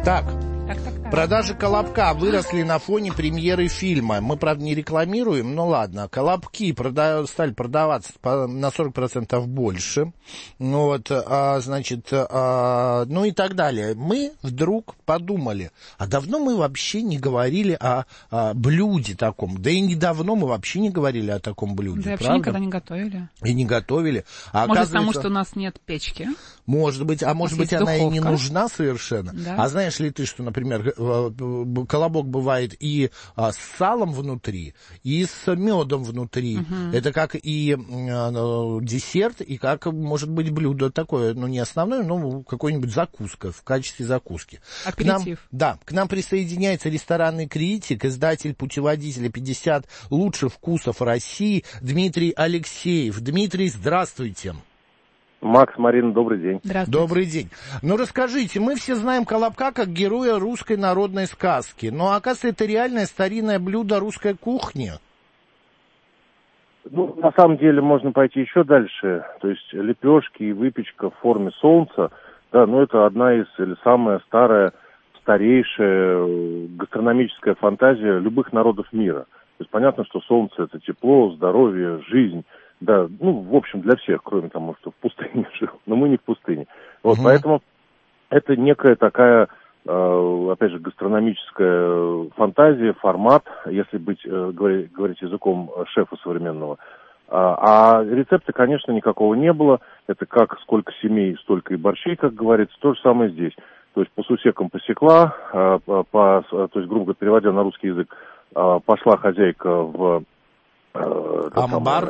Так. Так. Продажи «Колобка» выросли на фоне премьеры фильма. Мы, правда, не рекламируем, но ладно. «Колобки» стали продаваться на 40% больше. Вот, ну и так далее. Мы вдруг подумали, а давно мы вообще не говорили о блюде таком. Да и недавно мы вообще не говорили о таком блюде, Да, вообще правда? никогда не готовили. И не готовили. Может, потому что у нас нет печки? Может быть, может быть, она и не нужна совершенно. Да. А знаешь ли ты, что, например, колобок бывает и с салом внутри, и с медом внутри. Это как и десерт, и как, может быть, блюдо такое, ну, не основное, но какой-нибудь закуска, в качестве закуски. Аперитив. К нам присоединяется ресторанный критик, издатель путеводителя 50 лучших вкусов России Дмитрий Алексеев. Дмитрий, здравствуйте. Макс, Марина, добрый день. Здравствуйте. Добрый день. Ну, расскажите, мы все знаем «Колобка» как героя русской народной сказки, но, оказывается, это реальное старинное блюдо русской кухни. Ну, на самом деле, можно пойти еще дальше. То есть лепешки и выпечка в форме солнца, да, ну, это одна из, или самая старейшая гастрономическая фантазия любых народов мира. То есть понятно, что солнце — это тепло, здоровье, жизнь. Да, ну, в общем, для всех, кроме того, что в пустыне жил. Но мы не в пустыне. Вот, поэтому это некая такая, опять же, гастрономическая фантазия, формат, если говорить языком шефа современного. А рецепта, конечно, никакого не было. Это как сколько семей, столько и борщей, как говорится. То же самое здесь. То есть по сусекам посекла, то есть, грубо говоря, переводя на русский язык, пошла хозяйка в амбар?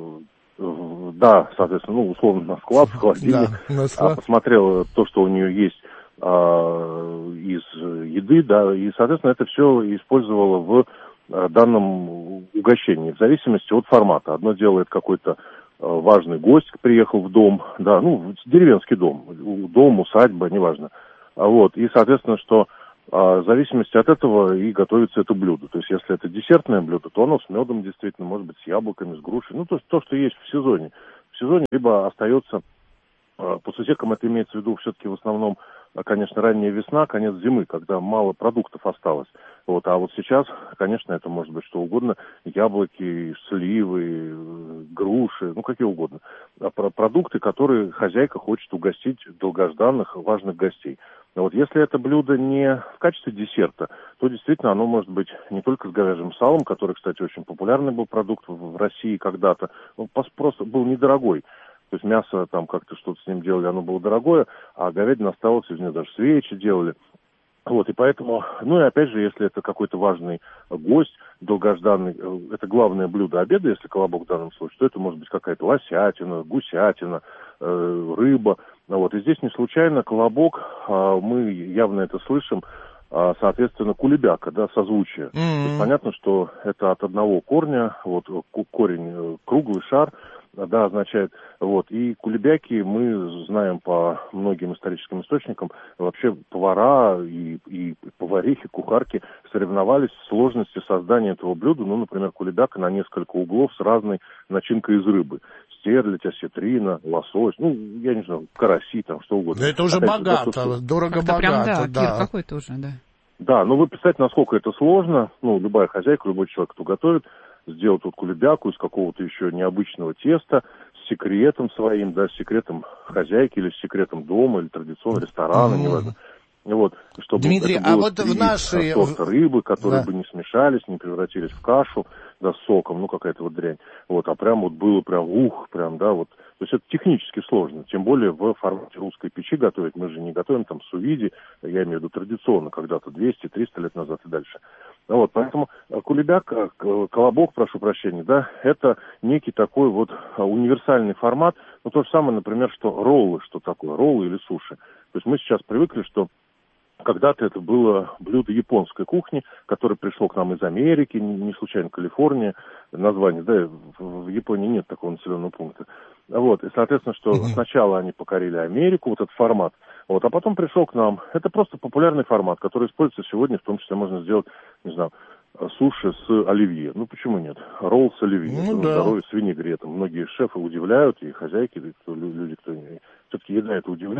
Да, соответственно, ну, условно, на склад, в холодильник, посмотрела то, что у нее есть из еды, да, и, соответственно, это все использовала в данном угощении, в зависимости от формата. Одно дело, это какой-то важный гость приехал в дом, да, ну, деревенский дом, усадьба, неважно. Вот, и, соответственно, что в зависимости от этого и готовится это блюдо. То есть, если это десертное блюдо, то оно с медом, действительно, может быть, с яблоками, с грушей. Ну, то есть, то, что есть в сезоне. В сезоне либо остается, по сусекам это имеется в виду все-таки в основном, конечно, ранняя весна, конец зимы, когда мало продуктов осталось. Вот, а вот сейчас, конечно, это может быть что угодно. Яблоки, сливы, груши, ну, какие угодно. Продукты, которые хозяйка хочет угостить долгожданных, важных гостей. Вот если это блюдо не в качестве десерта, то действительно оно может быть не только с говяжьим салом, который, кстати, очень популярный был продукт в России когда-то. Он просто был недорогой. То есть мясо, там как-то что-то с ним делали, оно было дорогое, а говядина осталась, из нее даже свечи делали. Вот, и поэтому, ну и опять же, если это какой-то важный гость, долгожданный, это главное блюдо обеда, если колобок в данном случае, то это может быть какая-то лосятина, гусятина, рыба. Вот, и здесь не случайно колобок, мы явно это слышим, соответственно, кулебяка, да, созвучие. То есть понятно, что это от одного корня, вот корень круглый шар, да, означает, вот, и кулебяки мы знаем по многим историческим источникам, вообще повара и поварихи, кухарки соревновались в сложности создания этого блюда, ну, например, кулебяка на несколько углов с разной начинкой из рыбы. Стерлядь, осетрина, лосось, ну, я не знаю, караси, там, что угодно. Да это уже опять богато, дорого-богато, прям, да. да. Пир какой-то уже, да. Да, ну вы представьте, насколько это сложно. Ну, любая хозяйка, любой человек, кто готовит, сделать тут кулебяку из какого-то еще необычного теста с секретом своим, да, с секретом хозяйки или с секретом дома, или традиционного ресторана, неважно. Вот, чтобы Дмитрий, это было вот в нашей... сорта рыбы, которые да. бы не смешались, не превратились в кашу, да, с соком, ну, какая-то вот дрянь. Вот, а прям вот было прям прям, да, вот. То есть это технически сложно, тем более в формате русской печи готовить. Мы же не готовим там су-виде, я имею в виду традиционно, когда-то 200-300 лет назад и дальше. Вот, поэтому кулебяк, колобок, прошу прощения, да, это некий такой вот универсальный формат. Ну, то же самое, например, что роллы, что такое, роллы или суши. То есть мы сейчас привыкли, что когда-то это было блюдо японской кухни, которое пришло к нам из Америки, не случайно Калифорния, название, да, в Японии нет такого населенного пункта. Вот, и, соответственно, что сначала они покорили Америку, вот этот формат, вот, а потом пришел к нам. Это просто популярный формат, который используется сегодня, в том числе можно сделать, не знаю, суши с оливье. Ну, почему нет? Ролл с оливье, Ну, да. здоровье с винегретом. Многие шефы удивляют, и хозяйки, и люди, кто все-таки еда это удивляет.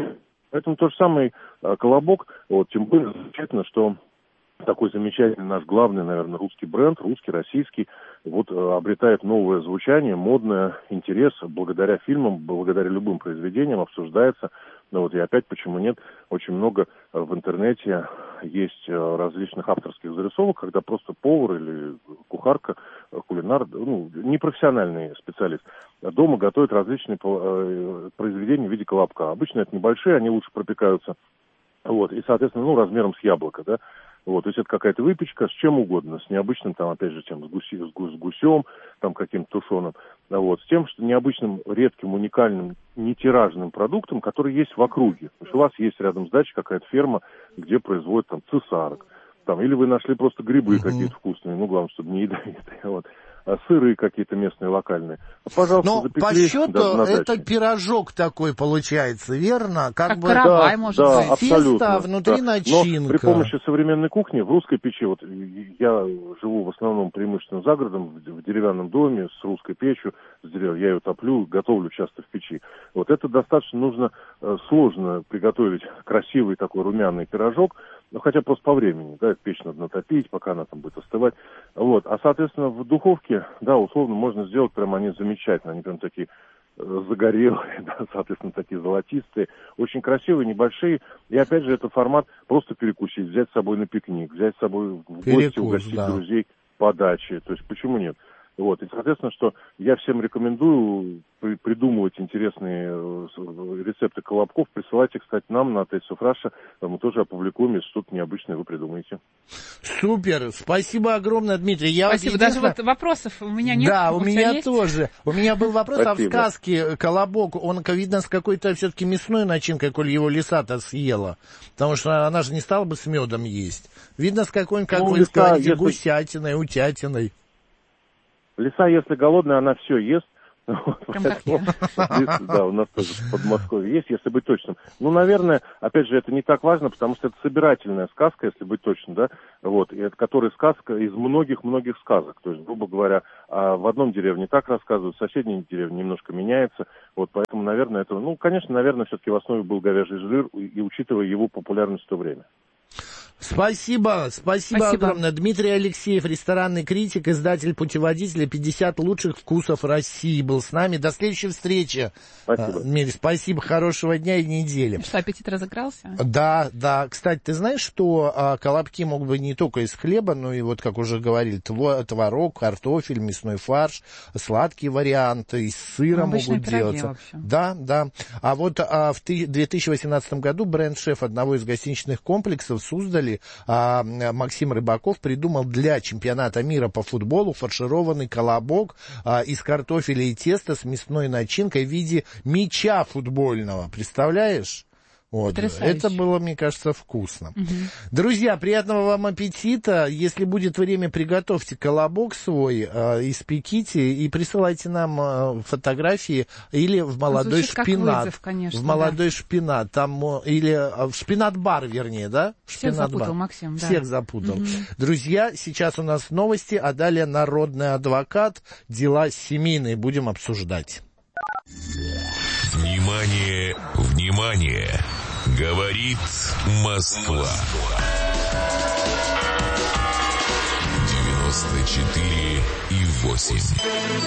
Поэтому тот же самый «Колобок», вот, тем более замечательно, что такой замечательный наш главный, наверное, русский бренд, русский, российский, вот обретает новое звучание, модное, интерес благодаря фильмам, благодаря любым произведениям, обсуждается. Ну вот и опять, почему нет, очень много в интернете есть различных авторских зарисовок, когда просто повар или кухарка, кулинар, ну, непрофессиональный специалист, дома готовит различные произведения в виде колобка. Обычно это небольшие, они лучше пропекаются, вот, и, соответственно, ну, размером с яблоко, да. Вот, то есть это какая-то выпечка с чем угодно, с необычным, там, опять же, тем, с гусем, там, каким-то тушеным, вот, с тем, что необычным, редким, уникальным, нетиражным продуктом, который есть в округе. То есть у вас есть рядом с дачей какая-то ферма, где производят, там, цесарок, там, или вы нашли просто грибы какие-то вкусные, ну, главное, чтобы не ядовитые, вот. Сыры какие-то местные, локальные. Пожалуйста, но запекли. По счету это пирожок такой получается, верно? Как бы каравай, может быть. Абсолютно, тесто, внутри начинка. Но при помощи современной кухни в русской печи, вот я живу в основном преимущественно за городом, в деревянном доме с русской печью, я ее топлю, готовлю часто в печи. Вот это достаточно нужно сложно приготовить красивый такой румяный пирожок, ну, хотя просто по времени, да, печь надо натопить, пока она там будет остывать. Вот, а, соответственно, в духовке, да, условно, можно сделать прям они замечательно, они прям такие загорелые, да, соответственно, такие золотистые, очень красивые, небольшие. И, опять же, это формат просто перекусить, взять с собой на пикник, взять с собой в гости, угостить друзей по даче. То есть, почему нет? Вот, и, соответственно, что я всем рекомендую придумывать интересные рецепты колобков. Присылайте, кстати, нам на ТСФ Раша, мы тоже опубликуем, если что-то необычное вы придумаете. Супер, спасибо огромное, Дмитрий. Спасибо, даже вот вопросов у меня нет. Да, у меня есть? Тоже. У меня был вопрос, а в сказке колобок, он, видно, с какой-то все-таки мясной начинкой, коль его лиса-то съела, потому что она же не стала бы с медом есть. Видно, с какой-нибудь, как вы говорите, гусятиной, утятиной. Лиса, если голодная, она все ест. Да, у нас тоже в Подмосковье есть, если быть точным. Ну, наверное, опять же, это не так важно, потому что это собирательная сказка, если быть точным, да, вот, и это которая сказка из многих-многих сказок. То есть, грубо говоря, в одном деревне так рассказывают, в соседней деревне немножко меняется. Вот, поэтому, наверное, это, ну, конечно, наверное, все-таки в основе был говяжий жир, и учитывая его популярность в то время. Спасибо огромное. Дмитрий Алексеев, ресторанный критик, издатель путеводителя 50 лучших вкусов России, был с нами. До следующей встречи. Спасибо. Дмитрий, спасибо, хорошего дня и недели. Что, аппетит разыгрался? Да. Кстати, ты знаешь, что колобки могут быть не только из хлеба, но и, вот как уже говорили, творог, картофель, мясной фарш, сладкие варианты, из сыра могут делаться. Вообще. Да. А вот в 2018 году бренд-шеф одного из гостиничных комплексов Суздали Максим Рыбаков придумал для чемпионата мира по футболу фаршированный колобок из картофеля и теста с мясной начинкой в виде мяча футбольного. Представляешь? Вот. Это было, мне кажется, вкусно. Друзья, приятного вам аппетита. Если будет время, приготовьте колобок свой, испеките и присылайте нам фотографии или в молодой шпинат. Вызов, конечно, в молодой шпинат. Там, или в шпинат-бар, вернее, да? Всех запутал, Максим. Да. Всех запутал. Друзья, сейчас у нас новости, а далее народный адвокат, дела семейные будем обсуждать. Внимание, внимание! Говорит Москва. 94,8.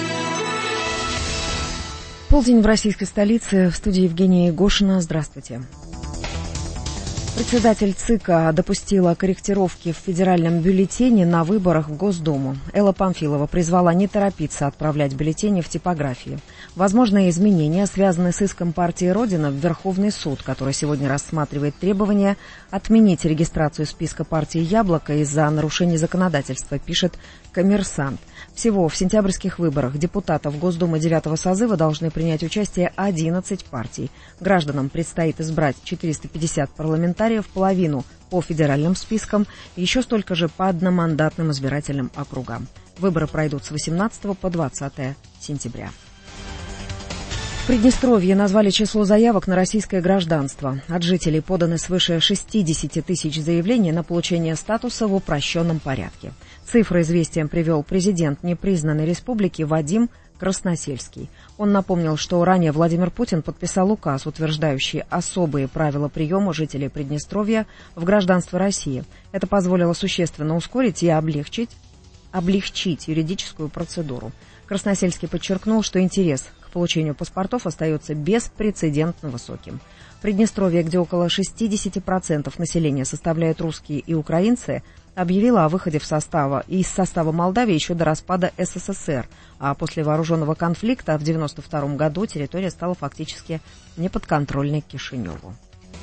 Полдень в российской столице. В студии Евгения Егошина. Здравствуйте. Председатель ЦИКа допустила корректировки в федеральном бюллетене на выборах в Госдуму. Элла Памфилова призвала не торопиться отправлять бюллетени в типографии. Возможные изменения связаны с иском партии «Родина» в Верховный суд, который сегодня рассматривает требование отменить регистрацию списка партии «Яблоко» из-за нарушений законодательства, пишет «Коммерсант». Всего в сентябрьских выборах депутатов Госдумы 9-го созыва должны принять участие 11 партий. Гражданам предстоит избрать 450 парламентариев, половину по федеральным спискам, еще столько же по одномандатным избирательным округам. Выборы пройдут с 18 по 20 сентября. В Приднестровье назвали число заявок на российское гражданство. От жителей поданы свыше 60 тысяч заявлений на получение статуса в упрощенном порядке. Цифры известиям привел президент непризнанной республики Вадим Красносельский. Он напомнил, что ранее Владимир Путин подписал указ, утверждающий особые правила приема жителей Приднестровья в гражданство России. Это позволило существенно ускорить и облегчить юридическую процедуру. Красносельский подчеркнул, что интерес к получению паспортов остается беспрецедентно высоким. Приднестровье, где около 60% населения составляют русские и украинцы, объявила о выходе из состава Молдавии еще до распада СССР, а после вооруженного конфликта в 1992 году территория стала фактически неподконтрольной Кишиневу.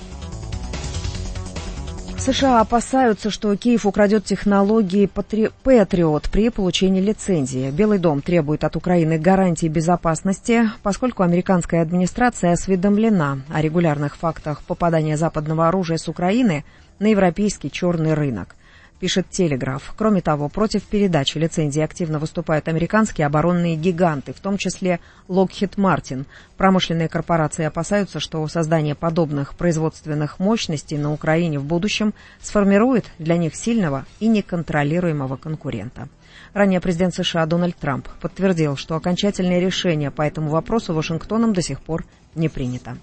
США опасаются, что Киев украдет технологии Patriot при получении лицензии. Белый дом требует от Украины гарантий безопасности, поскольку американская администрация осведомлена о регулярных фактах попадания западного оружия с Украины на европейский черный рынок, пишет «Телеграф». Кроме того, против передачи лицензии активно выступают американские оборонные гиганты, в том числе Lockheed Martin. Промышленные корпорации опасаются, что создание подобных производственных мощностей на Украине в будущем сформирует для них сильного и неконтролируемого конкурента. Ранее президент США Дональд Трамп подтвердил, что окончательное решение по этому вопросу Вашингтоном до сих пор не принято.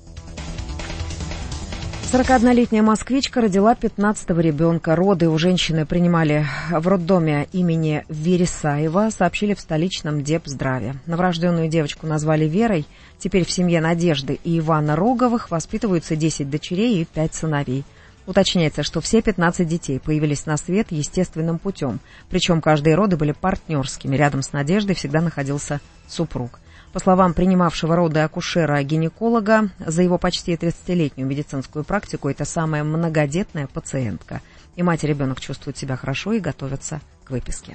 41-летняя москвичка родила 15-го ребенка. Роды у женщины принимали в роддоме имени Вересаева, сообщили в столичном Депздраве. Новорожденную девочку назвали Верой. Теперь в семье Надежды и Ивана Роговых воспитываются 10 дочерей и 5 сыновей. Уточняется, что все 15 детей появились на свет естественным путем. Причем каждые роды были партнерскими. Рядом с Надеждой всегда находился супруг. По словам принимавшего роды акушера-гинеколога, за его почти 30-летнюю медицинскую практику это самая многодетная пациентка. И мать и ребенок чувствуют себя хорошо и готовятся к выписке.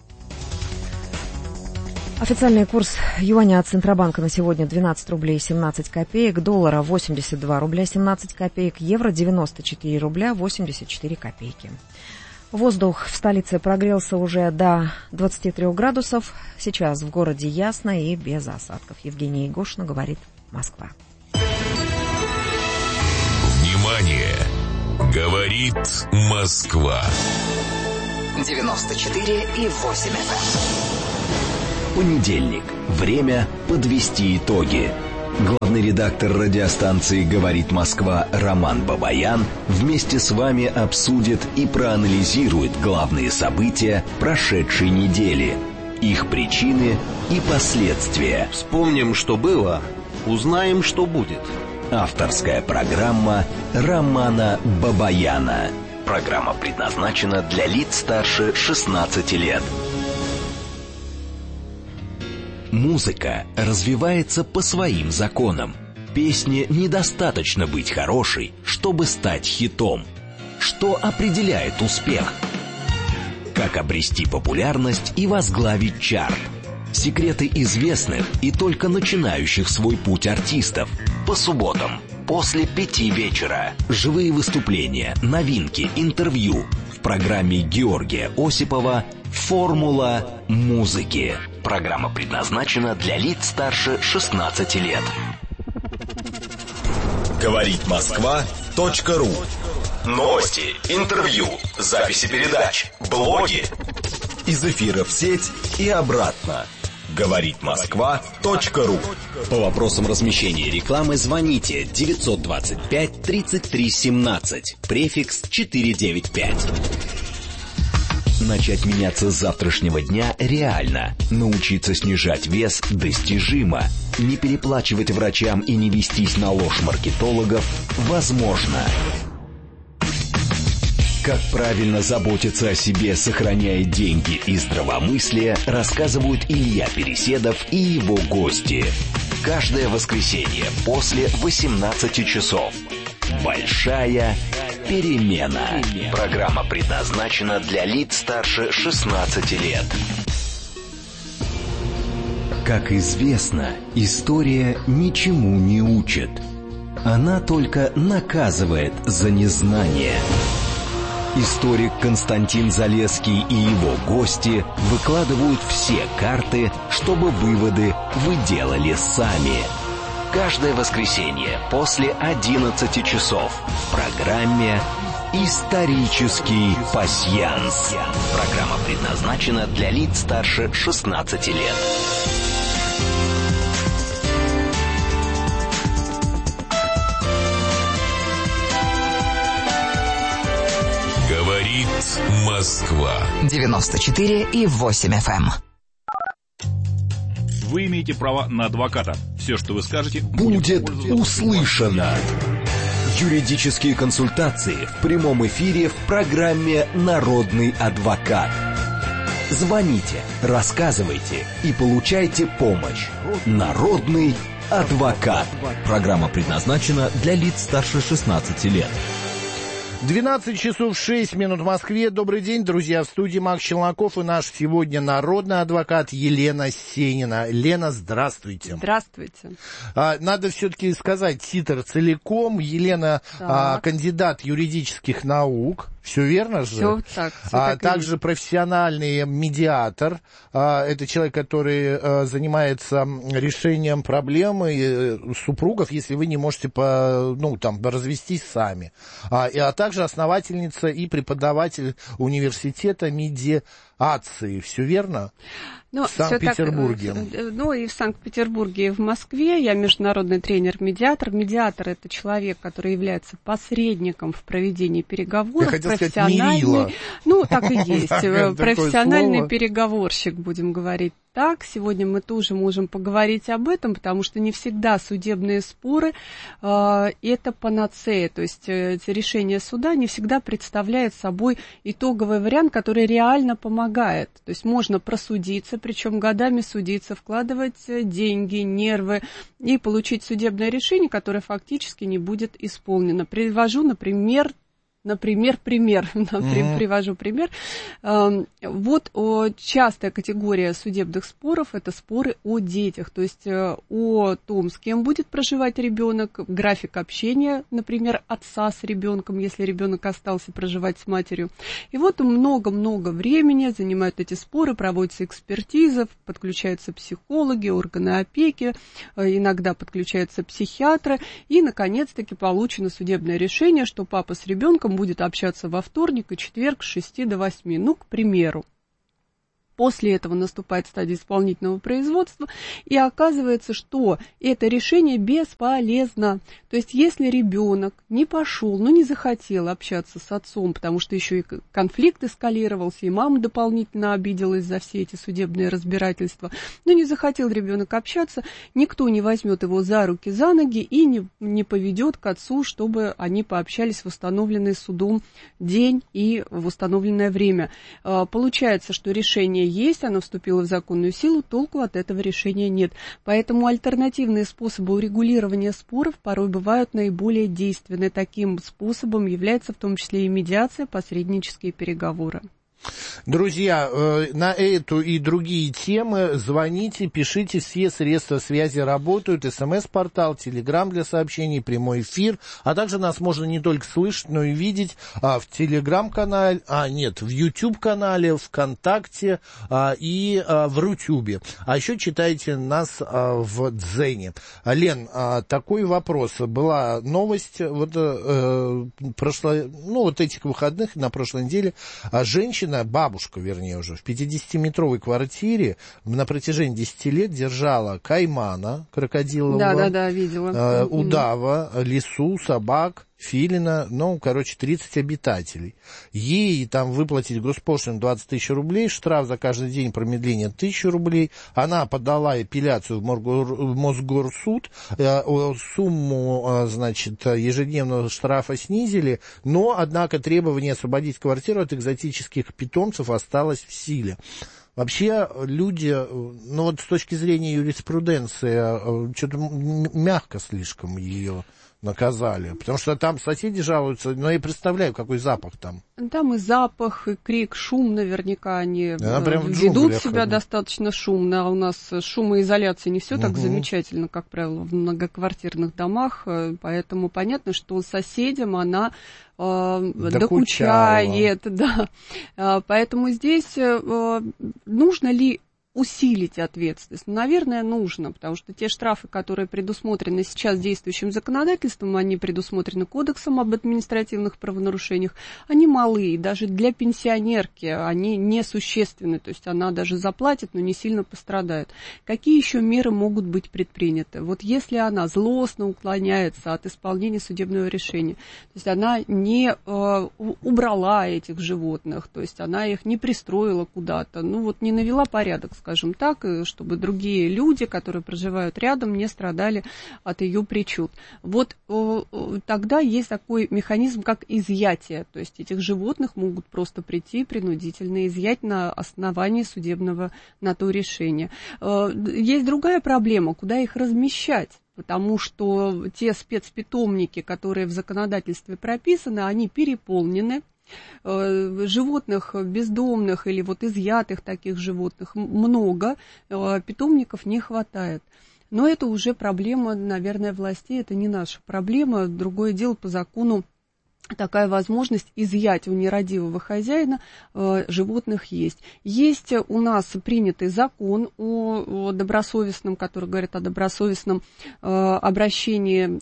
Официальный курс юаня от Центробанка на сегодня 12 рублей 17 копеек, доллара 82 рубля 17 копеек, евро 94 рубля 84 копейки. Воздух в столице прогрелся уже до 23 градусов. Сейчас в городе ясно и без осадков. Евгения Егошина, говорит Москва. Внимание! Говорит Москва. 94,8 FM. Понедельник. Время подвести итоги. Главный редактор радиостанции «Говорит Москва» Роман Бабаян вместе с вами обсудит и проанализирует главные события прошедшей недели, их причины и последствия. Вспомним, что было, узнаем, что будет. Авторская программа Романа Бабаяна. Программа предназначена для лиц старше 16 лет. Музыка развивается по своим законам. Песне недостаточно быть хорошей, чтобы стать хитом. Что определяет успех? Как обрести популярность и возглавить чарт? Секреты известных и только начинающих свой путь артистов. По субботам после 5 вечера. Живые выступления, новинки, интервью. В программе Георгия Осипова «Формула музыки». Программа предназначена для лиц старше 16 лет. Говорит Москва.ру. Новости, интервью, записи передач, блоги. Из эфира в сеть и обратно. Говорит Москва.ру. По вопросам размещения рекламы звоните 925 33 17, префикс 495. Начать меняться с завтрашнего дня реально. Научиться снижать вес достижимо. Не переплачивать врачам и не вестись на ложь маркетологов возможно. Как правильно заботиться о себе, сохраняя деньги и здравомыслие, рассказывают Илья Переседов и его гости. Каждое воскресенье после 18 часов. Большая перемена. Программа предназначена для лиц старше 16 лет. Как известно, история ничему не учит. Она только наказывает за незнание. Историк Константин Залесский и его гости выкладывают все карты, чтобы выводы вы делали сами. Каждое воскресенье после 11 часов в программе «Исторический пасьянс». Программа предназначена для лиц старше 16 лет. Москва. 94,8 FM. Вы имеете право на адвоката. Все, что вы скажете, будет услышано. Юридические консультации в прямом эфире в программе «Народный адвокат». Звоните, рассказывайте и получайте помощь. «Народный адвокат». Программа предназначена для лиц старше 16 лет. 12 часов 6 минут в Москве. Добрый день, друзья. В студии Макс Челноков и наш сегодня народный адвокат Елена Сенина. Лена, здравствуйте. Здравствуйте. Надо все-таки сказать титр целиком. Елена кандидат юридических наук. Все верно же? Все так. Также профессиональный медиатор. Это человек, который занимается решением проблемы супругов, если вы не можете развестись сами. А также основательница и преподаватель университета медиации. Все верно? В Санкт-Петербурге. И в Санкт-Петербурге, и в Москве. Я международный тренер-медиатор. Медиатор – это человек, который является посредником в проведении переговоров. Я хотел сказать, мерила. Так и есть. Профессиональный переговорщик, будем говорить так. Сегодня мы тоже можем поговорить об этом, потому что не всегда судебные споры это панацея. То есть решение суда не всегда представляет собой итоговый вариант, который реально помогает. То есть можно просудиться, причем годами судиться, вкладывать деньги, нервы и получить судебное решение, которое фактически не будет исполнено. Привожу, привожу пример. Частая категория судебных споров – это споры о детях, то есть о том, с кем будет проживать ребенок, график общения, например, отца с ребенком, если ребенок остался проживать с матерью. И много-много времени занимают эти споры, проводится экспертиза, подключаются психологи, органы опеки, иногда подключаются психиатры, и, наконец-таки, получено судебное решение, что папа с ребенком будет общаться во вторник и четверг с 6 до 8, к примеру. После этого наступает стадия исполнительного производства, и оказывается, что это решение бесполезно. То есть, если ребенок не пошел, не захотел общаться с отцом, потому что еще и конфликт эскалировался, и мама дополнительно обиделась за все эти судебные разбирательства, но не захотел ребенок общаться, никто не возьмет его за руки, за ноги и не поведет к отцу, чтобы они пообщались в установленный судом день и в установленное время. Получается, что решение есть, оно вступило в законную силу, толку от этого решения нет. Поэтому альтернативные способы урегулирования споров порой бывают наиболее действенны. Таким способом является в том числе и медиация, посреднические переговоры. Друзья, на эту и другие темы звоните, пишите, все средства связи работают, СМС-портал, Телеграм для сообщений, прямой эфир, а также нас можно не только слышать, но и видеть в Телеграм-канале, в YouTube-канале, ВКонтакте и в Рутюбе. А еще читайте нас в Дзене. Лен, такой вопрос. Была новость этих выходных, на прошлой неделе, женщина, бабушка, вернее, уже в 50-метровой квартире на протяжении 10 лет держала каймана крокодилового, да, видела. Удава, лису, собак, филина, 30 обитателей. Ей там выплатить госпошлину 20 тысяч рублей, штраф за каждый день промедления 1000 рублей. Она подала апелляцию в Мосгорсуд, сумму, ежедневного штрафа снизили, но, однако, требование освободить квартиру от экзотических питомцев осталось в силе. Вообще люди, с точки зрения юриспруденции, что-то мягко слишком ее наказали, потому что там соседи жалуются, но я представляю, какой запах там. Там и запах, и крик, шум наверняка, они ведут себя достаточно шумно, а у нас шумоизоляция не все так замечательно, как правило, в многоквартирных домах, поэтому понятно, что соседям она докучает, да. Поэтому здесь нужно ли усилить ответственность? Наверное, нужно, потому что те штрафы, которые предусмотрены сейчас действующим законодательством, они предусмотрены Кодексом об административных правонарушениях, они малые, даже для пенсионерки они несущественны, то есть она даже заплатит, но не сильно пострадает. Какие еще меры могут быть предприняты? Вот если она злостно уклоняется от исполнения судебного решения, то есть она не убрала этих животных, то есть она их не пристроила куда-то, ну вот не навела порядок, скажем так, чтобы другие люди, которые проживают рядом, не страдали от ее причуд. Вот тогда есть такой механизм, как изъятие, то есть этих животных могут просто прийти принудительно изъять на основании судебного на то решения. Есть другая проблема, куда их размещать. Потому что те спецпитомники, которые в законодательстве прописаны, они переполнены. Животных бездомных или вот изъятых таких животных много, питомников не хватает. Но это уже проблема, наверное, властей, это не наша проблема. Другое дело, по закону такая возможность изъять у нерадивого хозяина животных есть. Есть у нас принятый закон о добросовестном, который говорит о добросовестном обращении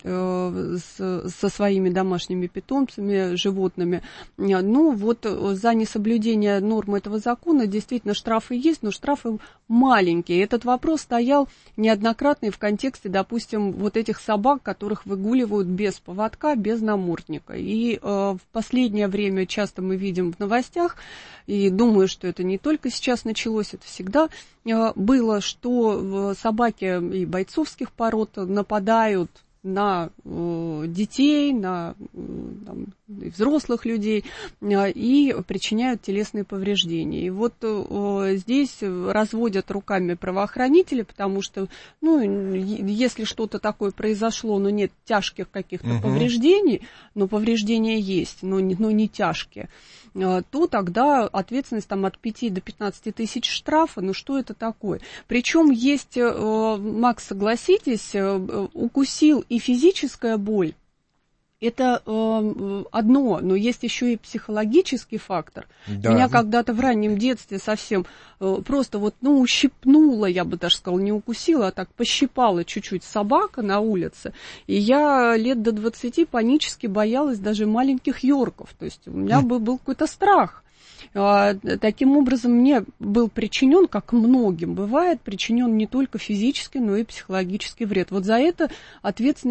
со своими домашними питомцами, животными. Ну, вот за несоблюдение норм этого закона действительно штрафы есть, но штрафы маленькие. Этот вопрос стоял неоднократно и в контексте, допустим, вот этих собак, которых выгуливают без поводка, без намордника. И в последнее время часто мы видим в новостях, и думаю, что это не только сейчас началось, это всегда было, что собаки и бойцовских пород нападают на детей, на взрослых людей и причиняют телесные повреждения. И вот здесь разводят руками правоохранители, потому что, ну, если что-то такое произошло, но нет тяжких каких-то повреждений, но повреждения есть, но не тяжкие, то тогда ответственность там от 5 до 15 тысяч штрафа, ну что это такое? Причем есть, Макс, согласитесь, укусил и физическая боль. Это одно, но есть еще и психологический фактор. Да. Меня когда-то в раннем детстве совсем просто вот, ну, ущипнула, я бы даже сказала, не укусила, а так пощипала чуть-чуть собака на улице. И я лет до 20 панически боялась даже маленьких йорков. То есть у меня был какой-то страх. Таким образом, мне был причинен, как многим бывает, причинен не только физический, но и психологический вред. Вот за это ответственность